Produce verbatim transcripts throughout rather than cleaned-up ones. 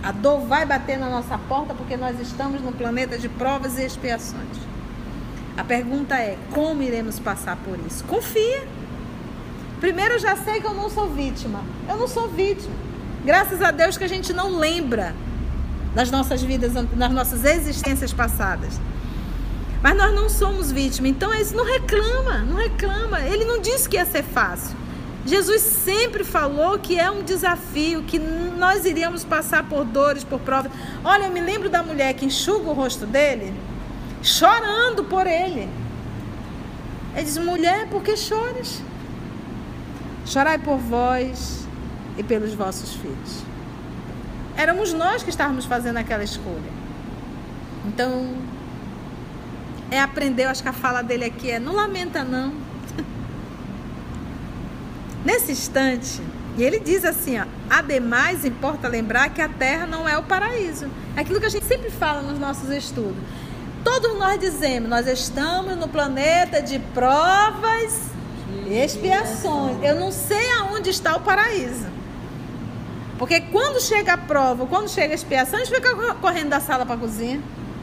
A dor vai bater na nossa porta porque nós estamos no planeta de provas e expiações. A pergunta é, como iremos passar por isso? Confia. Primeiro, eu já sei que eu não sou vítima. Eu não sou vítima. Graças a Deus que a gente não lembra das nossas vidas, das nossas existências passadas. Mas nós não somos vítima. Então, é isso. Não reclama, não reclama. Ele não disse que ia ser fácil. Jesus sempre falou que é um desafio, que nós iríamos passar por dores, por provas. Olha, eu me lembro da mulher que enxuga o rosto dele, chorando por ele. Ele diz, mulher, por que choras? Chorai por vós e pelos vossos filhos. Éramos nós que estávamos fazendo aquela escolha. Então, é aprender, eu acho que a fala dele aqui é, não lamenta não. Nesse instante, e ele diz assim, ó, ademais importa lembrar que a terra não é o paraíso. É aquilo que a gente sempre fala nos nossos estudos. Todos nós dizemos, nós estamos no planeta de provas e expiações. Eu não sei aonde está o paraíso. Porque quando chega a prova, quando chega a expiação, a gente fica correndo da sala para a cozinha.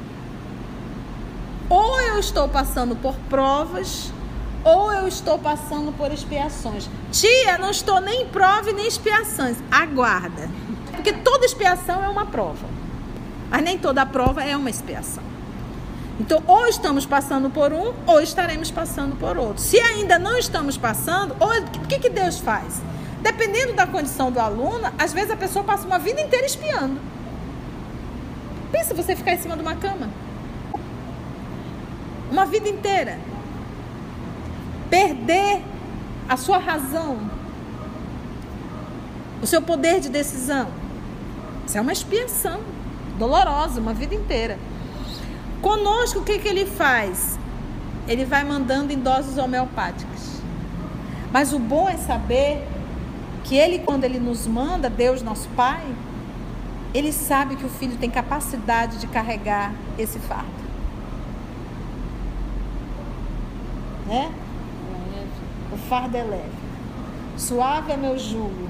Ou eu estou passando por provas, ou eu estou passando por expiações. Tia, não estou nem em prova e nem em expiações. Aguarda. Porque toda expiação é uma prova. Mas nem toda prova é uma expiação. Então, ou estamos passando por um, ou estaremos passando por outro. Se ainda não estamos passando, ou, o que, que Deus faz? Dependendo da condição do aluno, às vezes a pessoa passa uma vida inteira espiando. Pensa você ficar em cima de uma cama. Uma vida inteira. Perder a sua razão, o seu poder de decisão. Isso é uma expiação dolorosa, uma vida inteira. Conosco, o que, que ele faz? Ele vai mandando em doses homeopáticas. Mas o bom é saber que ele, quando ele nos manda, Deus, nosso Pai, ele sabe que o filho tem capacidade de carregar esse fardo. Né? O fardo é leve. Suave é meu jugo.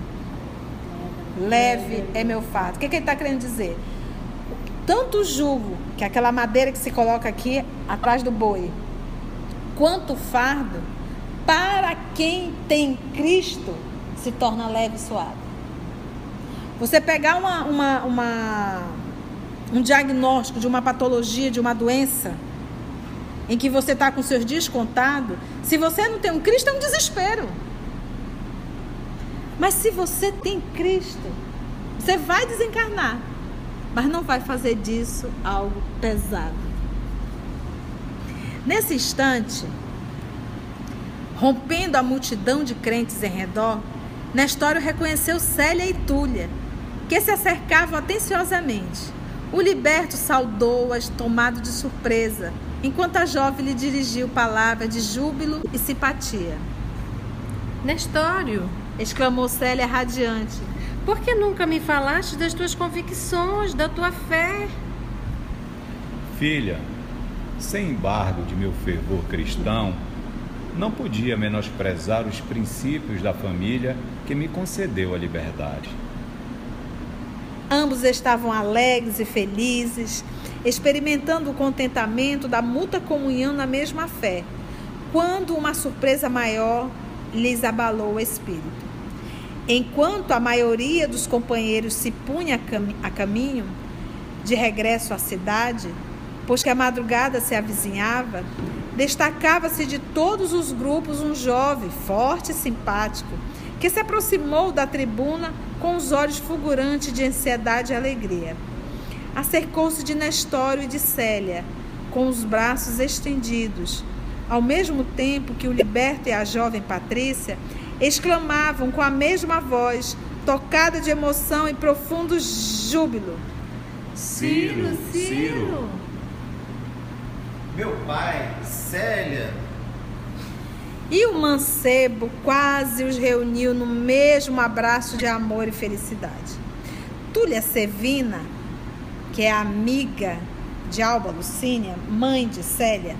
Leve é meu fardo. O que, que ele está querendo dizer? Tanto o jugo, que é aquela madeira que se coloca aqui atrás do boi, quanto o fardo, para quem tem Cristo, se torna leve e suave. Você pegar uma, uma, uma, um diagnóstico de uma patologia, de uma doença, em que você está com seus dias contados, se você não tem um Cristo, é um desespero. Mas se você tem Cristo, você vai desencarnar, mas não vai fazer disso algo pesado. Nesse instante, rompendo a multidão de crentes em redor, Nestório reconheceu Célia e Túlia, que se acercavam atenciosamente. O liberto saudou-as, tomado de surpresa, enquanto a jovem lhe dirigiu palavras de júbilo e simpatia. Nestório, exclamou Célia radiante, por que nunca me falaste das tuas convicções, da tua fé? Filha, sem embargo de meu fervor cristão, não podia menosprezar os princípios da família que me concedeu a liberdade. Ambos estavam alegres e felizes, experimentando o contentamento da mútua comunhão na mesma fé, quando uma surpresa maior lhes abalou o espírito. Enquanto a maioria dos companheiros se punha a, cam- a caminho de regresso à cidade, pois que a madrugada se avizinhava, destacava-se de todos os grupos um jovem, forte e simpático, que se aproximou da tribuna com os olhos fulgurantes de ansiedade e alegria. Acercou-se de Nestório e de Célia, com os braços estendidos, ao mesmo tempo que o liberto e a jovem Patrícia exclamavam com a mesma voz, tocada de emoção e profundo júbilo: Ciro, Ciro! Meu pai, Célia! E o mancebo quase os reuniu no mesmo abraço de amor e felicidade. Túlia Sevina, que é amiga de Alba Lucínia, mãe de Célia,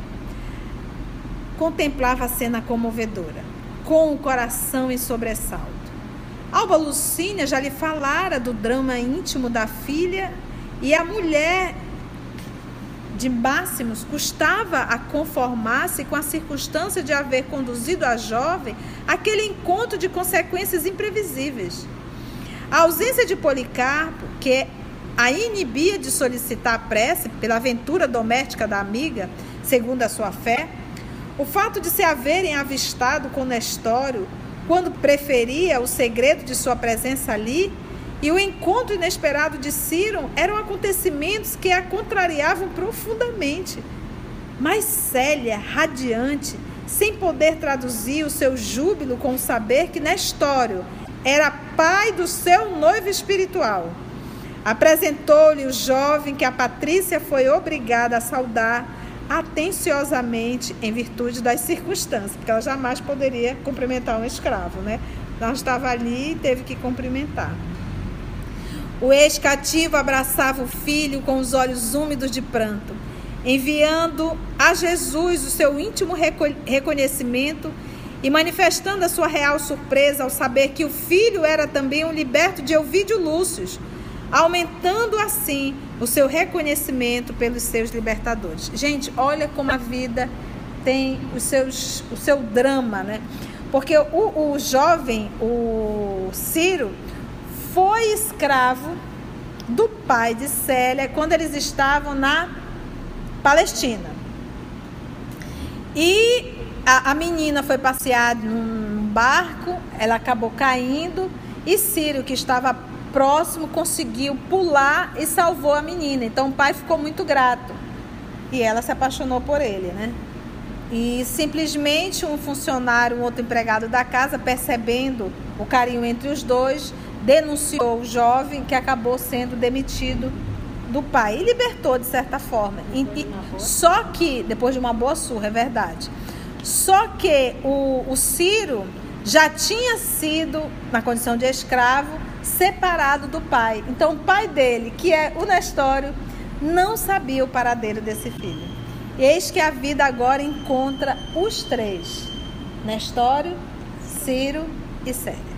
contemplava a cena comovedora, com o coração em sobressalto. Alba Lucínia já lhe falara do drama íntimo da filha, e a mulher de Máximos custava a conformar-se com a circunstância de haver conduzido a jovem àquele encontro de consequências imprevisíveis. A ausência de Policarpo, que a inibia de solicitar a prece pela aventura doméstica da amiga, segundo a sua fé, o fato de se haverem avistado com Nestório quando preferia o segredo de sua presença ali, e o encontro inesperado de Ciro eram acontecimentos que a contrariavam profundamente. Mas Célia, radiante, sem poder traduzir o seu júbilo com o saber que Nestório era pai do seu noivo espiritual, apresentou-lhe o jovem que a Patrícia foi obrigada a saudar atenciosamente em virtude das circunstâncias, porque ela jamais poderia cumprimentar um escravo, né? Ela estava ali e teve que cumprimentar. O ex-cativo abraçava o filho com os olhos úmidos de pranto, enviando a Jesus o seu íntimo reconhecimento e manifestando a sua real surpresa ao saber que o filho era também um liberto de Elvídio Lúcio, aumentando assim o seu reconhecimento pelos seus libertadores. Gente, olha como a vida tem os seus, o seu drama, né? Porque o, o jovem, o Ciro, foi escravo do pai de Célia quando eles estavam na Palestina. E a, a menina foi passear num barco, ela acabou caindo, e Ciro, que estava próximo, conseguiu pular e salvou a menina. Então o pai ficou muito grato e ela se apaixonou por ele, né? E simplesmente um funcionário, um outro empregado da casa, percebendo o carinho entre os dois, denunciou o jovem, que acabou sendo demitido do pai e libertou de certa forma. E, e, só que, depois de uma boa surra, é verdade. Só que o, o Ciro já tinha sido, na condição de escravo, separado do pai. Então o pai dele, que é o Nestório, não sabia o paradeiro desse filho. Eis que a vida agora encontra os três: Nestório, Ciro e Célia.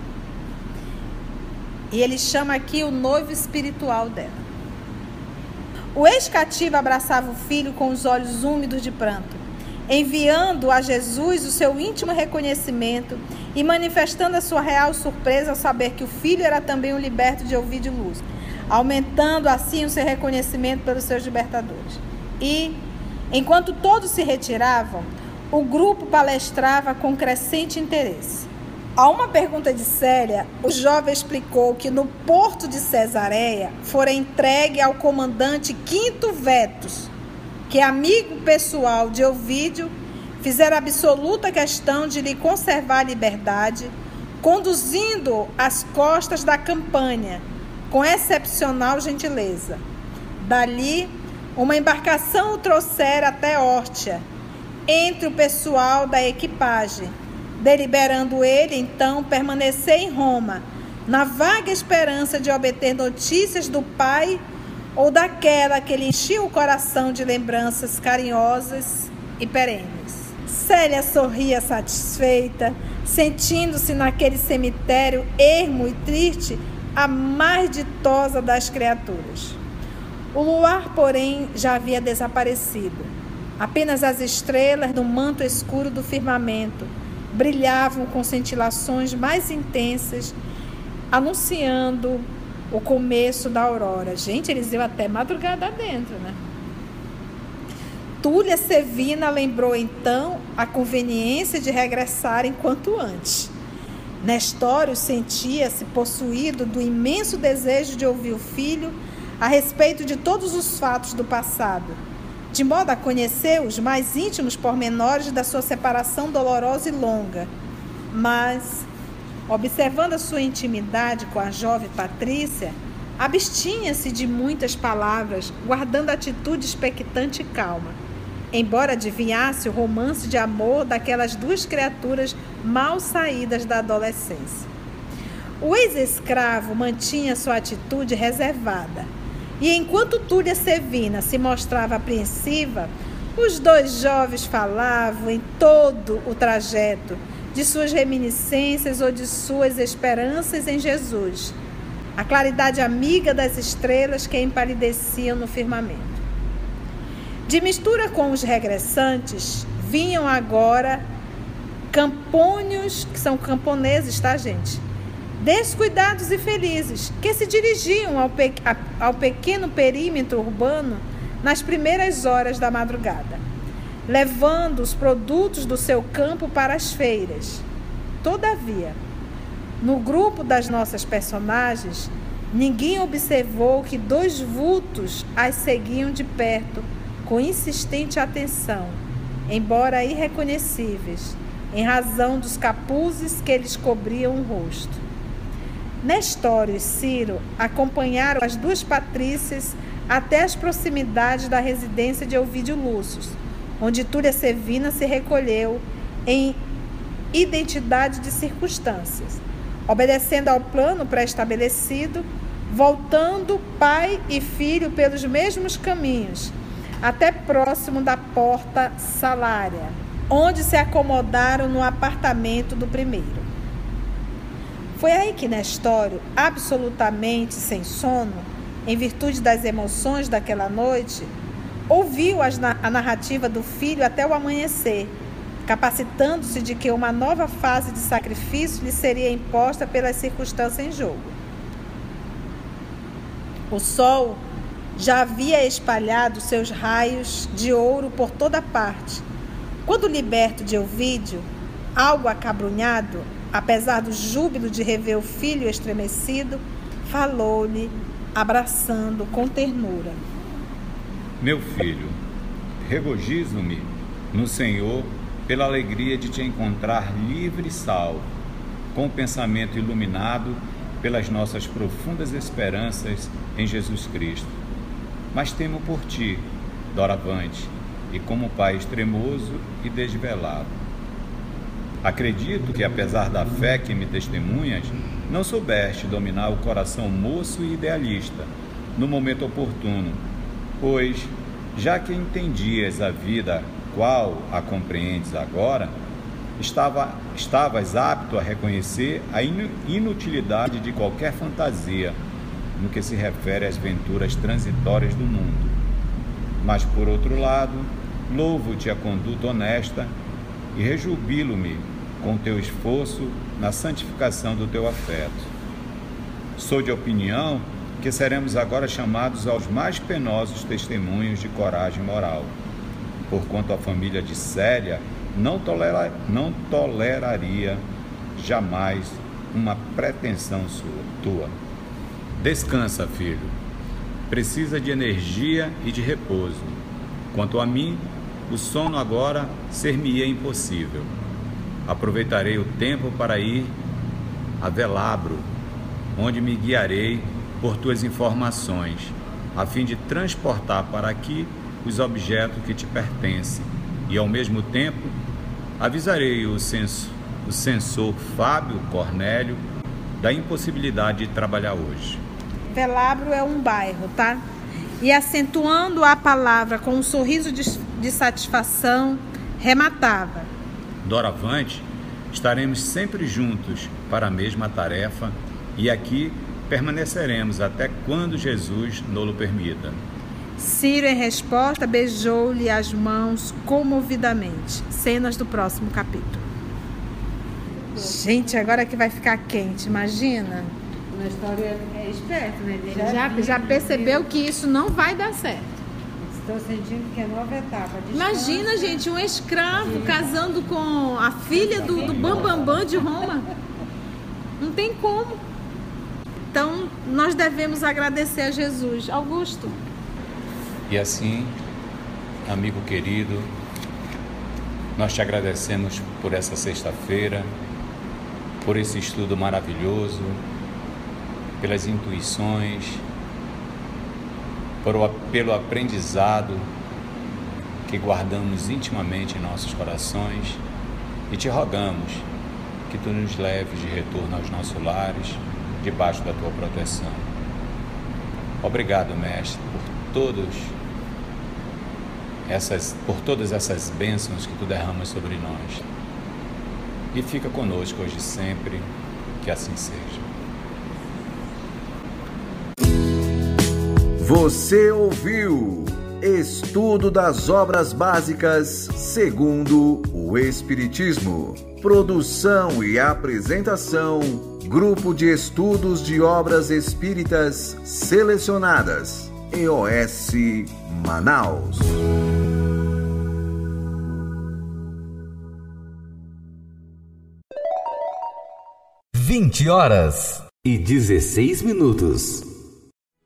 E ele chama aqui o noivo espiritual dela. O ex-cativo abraçava o filho com os olhos úmidos de pranto, enviando a Jesus o seu íntimo reconhecimento e manifestando a sua real surpresa ao saber que o filho era também um liberto de Elvídio Lúcio, aumentando assim o seu reconhecimento pelos seus libertadores. E, enquanto todos se retiravam, o grupo palestrava com crescente interesse. A uma pergunta de Célia, o jovem explicou que no porto de Cesareia fora entregue ao comandante Quinto Vetus, que amigo pessoal de Elvídio, fizera absoluta questão de lhe conservar a liberdade, conduzindo-o às costas da campanha, com excepcional gentileza. Dali, uma embarcação o trouxera até Órtia, entre o pessoal da equipagem, deliberando ele, então, permanecer em Roma, na vaga esperança de obter notícias do pai ou daquela que lhe enchia o coração de lembranças carinhosas e perenes. Célia sorria satisfeita, sentindo-se naquele cemitério ermo e triste a mais ditosa das criaturas. O luar, porém, já havia desaparecido. Apenas as estrelas do manto escuro do firmamento brilhavam com cintilações mais intensas, anunciando o começo da aurora. Gente, eles iam até madrugada dentro, né? Túlia Sevina lembrou então a conveniência de regressar enquanto antes. Nestório sentia-se possuído do imenso desejo de ouvir o filho a respeito de todos os fatos do passado, de modo a conhecer os mais íntimos pormenores da sua separação dolorosa e longa. Mas, observando a sua intimidade com a jovem Patrícia, abstinha-se de muitas palavras, guardando atitude expectante e calma, embora adivinhasse o romance de amor daquelas duas criaturas mal saídas da adolescência. O ex-escravo mantinha sua atitude reservada, e enquanto Túlia Sevina se mostrava apreensiva, os dois jovens falavam em todo o trajeto, de suas reminiscências ou de suas esperanças em Jesus, a claridade amiga das estrelas que empalideciam no firmamento. De mistura com os regressantes, vinham agora campônios, que são camponeses, tá, gente? Descuidados e felizes, que se dirigiam ao, pe- ao pequeno perímetro urbano nas primeiras horas da madrugada, levando os produtos do seu campo para as feiras. Todavia, no grupo das nossas personagens, ninguém observou que dois vultos as seguiam de perto, com insistente atenção, embora irreconhecíveis, em razão dos capuzes que lhes cobriam o rosto. Nestório e Ciro acompanharam as duas patrícias até as proximidades da residência de Ovídio Lúcio, onde Túlia Sevina se recolheu em identidade de circunstâncias, obedecendo ao plano pré-estabelecido, voltando pai e filho pelos mesmos caminhos, até próximo da porta salária, onde se acomodaram no apartamento do primeiro. Foi aí que Nestório, absolutamente sem sono, em virtude das emoções daquela noite, ouviu a narrativa do filho até o amanhecer, capacitando-se de que uma nova fase de sacrifício lhe seria imposta pelas circunstâncias em jogo. O sol já havia espalhado seus raios de ouro por toda parte, quando, liberto de Ovídio, algo acabrunhado, apesar do júbilo de rever o filho estremecido, falou-lhe, abraçando com ternura: Meu filho, regozijo-me no Senhor pela alegria de te encontrar livre e salvo, com o pensamento iluminado pelas nossas profundas esperanças em Jesus Cristo. Mas temo por ti, doravante, e como pai extremoso e desvelado. Acredito que, apesar da fé que me testemunhas, não soubeste dominar o coração moço e idealista no momento oportuno, pois, já que entendias a vida qual a compreendes agora, estava, estavas apto a reconhecer a inutilidade de qualquer fantasia no que se refere às venturas transitórias do mundo. Mas, por outro lado, louvo-te a conduta honesta e rejubilo-me com teu esforço na santificação do teu afeto. Sou de opinião que seremos agora chamados aos mais penosos testemunhos de coragem moral, porquanto a família de Célia não, tolera, não toleraria jamais uma pretensão sua, tua. Descansa, filho. Precisa de energia e de repouso. Quanto a mim, o sono agora ser-me-ia impossível. Aproveitarei o tempo para ir a Velabro, onde me guiarei por tuas informações, a fim de transportar para aqui os objetos que te pertencem, e ao mesmo tempo avisarei o, cens, o censor Fábio Cornélio da impossibilidade de trabalhar hoje. Velabro é um bairro, tá? E acentuando a palavra com um sorriso de, de satisfação, rematava: Doravante, estaremos sempre juntos para a mesma tarefa, e aqui permaneceremos até quando Jesus nos permita. Ciro, em resposta, beijou-lhe as mãos comovidamente. Cenas do próximo capítulo. Gente, agora que vai ficar quente, imagina. Na história é esperto, né? Ele Já, já, já percebeu que isso não vai dar certo. Estou sentindo que é nova etapa. Descansa. Imagina, gente, um escravo casando com a filha do, do Bambambam Bam Bam de Roma. Não tem como. Então, nós devemos agradecer a Jesus. Augusto. E assim, amigo querido, nós te agradecemos por essa sexta-feira, por esse estudo maravilhoso, pelas intuições, por, pelo aprendizado que guardamos intimamente em nossos corações, e te rogamos que tu nos leves de retorno aos nossos lares, debaixo da tua proteção. Obrigado, Mestre, por todos essas, por todas essas bênçãos que tu derramas sobre nós. e fica conosco hoje e sempre, que assim seja. Você ouviu Estudo das Obras Básicas segundo o Espiritismo. Produção e apresentação, Grupo de Estudos de Obras Espíritas Selecionadas, E O S Manaus. vinte horas e dezesseis minutos.